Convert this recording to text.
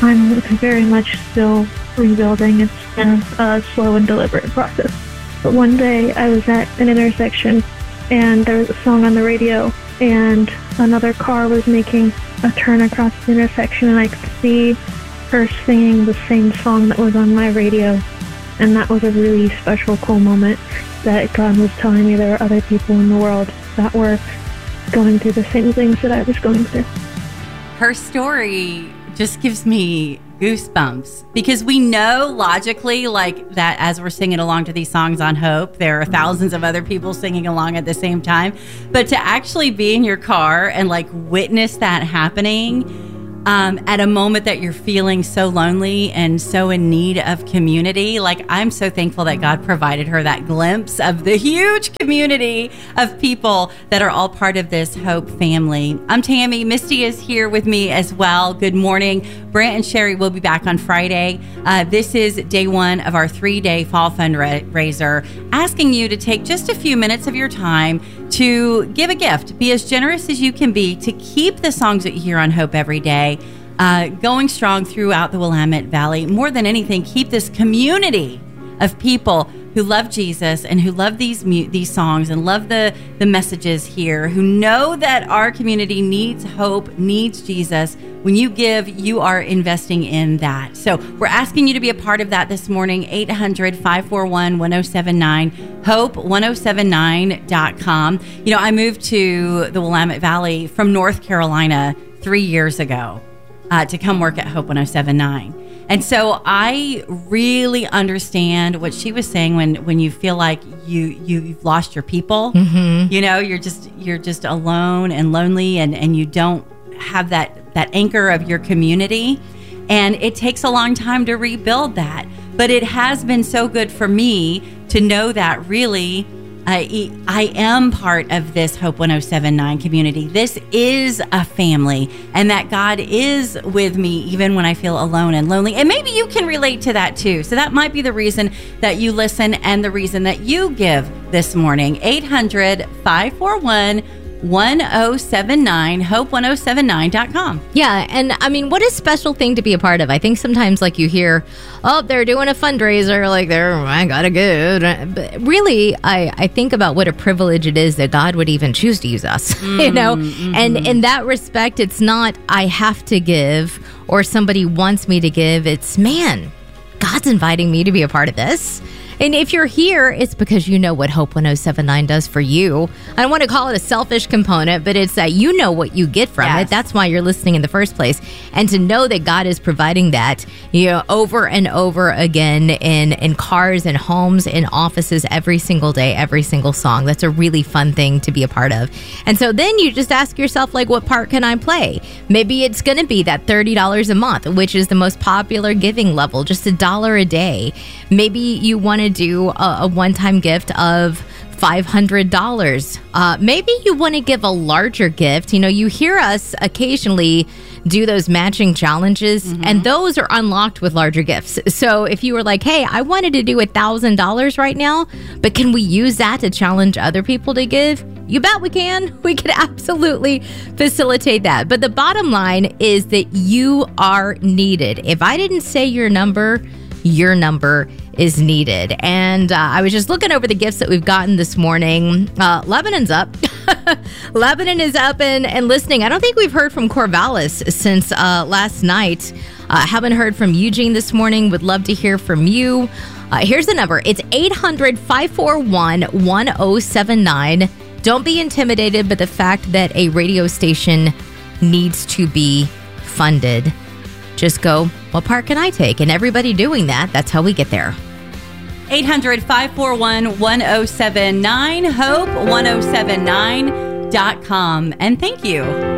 I'm very much still rebuilding. It's been a slow and deliberate process. But one day I was at an intersection and there was a song on the radio and another car was making a turn across the intersection and I could see her singing the same song that was on my radio. And that was a really special, cool moment that God was telling me there were other people in the world that were going through the same things that I was going through. Her story just gives me goosebumps because we know logically like that as we're singing along to these songs on Hope, there are thousands of other people singing along at the same time. But to actually be in your car and like witness that happening at a moment that you're feeling so lonely and so in need of community, like I'm so thankful that God provided her that glimpse of the huge community of people that are all part of this Hope family. I'm Tammy. Misty is here with me as well. Good morning. Brant and Sherry will be back on Friday. This is day one of our 3-day fall fundraiser, asking you to take just a few minutes of your time to give a gift. Be as generous as you can be to keep the songs that you hear on Hope every day going strong throughout the Willamette Valley. More than anything, keep this community of people who love Jesus and who love these songs and love the messages here, who know that our community needs hope, needs Jesus. When you give, you are investing in that. So we're asking you to be a part of that this morning. 800-541-1079, hope1079.com. You know, I moved to the Willamette Valley from North Carolina 3 years ago to come work at Hope 1079. And so I really understand what she was saying when you feel like you've lost your people. Mm-hmm. You know, you're just alone and lonely and you don't have that anchor of your community. And it takes a long time to rebuild that. But it has been so good for me to know that really I am part of this Hope 1079 community. This is a family, and that God is with me even when I feel alone and lonely. And maybe you can relate to that too. So that might be the reason that you listen and the reason that you give this morning. 800-541-1079, hope1079.com. Yeah, and I mean, what a special thing to be a part of. I think sometimes like you hear, oh, they're doing a fundraiser, like I gotta go. But really, I think about what a privilege it is that God would even choose to use us, you know? Mm-hmm. And in that respect, it's not I have to give or somebody wants me to give. It's, man, God's inviting me to be a part of this. And if you're here, it's because you know what Hope 1079 does for you. I don't want to call it a selfish component, but it's that you know what you get from it. That's why you're listening in the first place. And to know that God is providing that, you know, over and over again in cars and homes, in offices, every single day, every single song. That's a really fun thing to be a part of. And so then you just ask yourself, like, what part can I play? Maybe it's going to be that $30 a month, which is the most popular giving level, just $1 a day. Maybe you want to do a one-time gift of $500. Maybe you want to give a larger gift. You know, you hear us occasionally do those matching challenges, mm-hmm. and those are unlocked with larger gifts. So if you were like, hey, I wanted to do $1,000 right now, but can we use that to challenge other people to give? You bet we can. We could absolutely facilitate that. But the bottom line is that you are needed. If I didn't say your number is needed. And I was just looking over the gifts that we've gotten this morning. Lebanon's up. Lebanon is up and listening. I don't think we've heard from Corvallis since last night. Haven't heard from Eugene this morning. Would love to hear from you. Here's the number. It's 800-541-1079. Don't be intimidated by the fact that a radio station needs to be funded. Just go, what part can I take? And everybody doing that, that's how we get there. 800-541-1079, hope1079.com. And thank you